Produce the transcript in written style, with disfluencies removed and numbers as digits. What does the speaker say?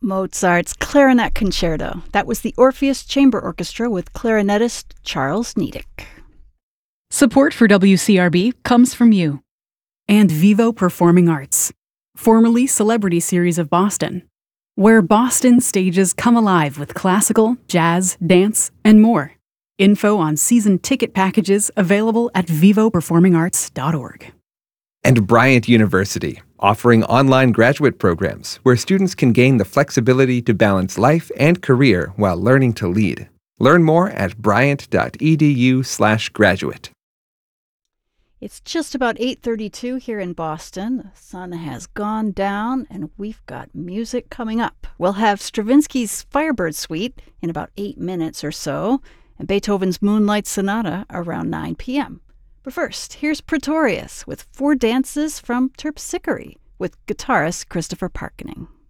Mozart's Clarinet Concerto. That was the Orpheus Chamber Orchestra with clarinetist Charles Niedick. Support for WCRB comes from you. And Vivo Performing Arts, formerly Celebrity Series of Boston, where Boston stages come alive with classical, jazz, dance, and more. Info on season ticket packages available at vivoperformingarts.org. And Bryant University, offering online graduate programs where students can gain the flexibility to balance life and career while learning to lead. Learn more at bryant.edu/graduate. It's just about 8:32 here in Boston. The sun has gone down, and we've got music coming up. We'll have Stravinsky's Firebird Suite in about 8 minutes or so, and Beethoven's Moonlight Sonata around 9 p.m. But first, here's Pretorius with 4 dances from Terpsichore with guitarist Christopher Parkening.